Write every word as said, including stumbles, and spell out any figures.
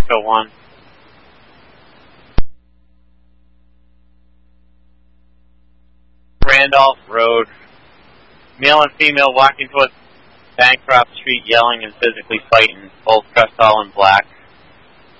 Echo one. Randolph Road. Male and female walking towards Bancroft Street, yelling and physically fighting, both dressed all in black.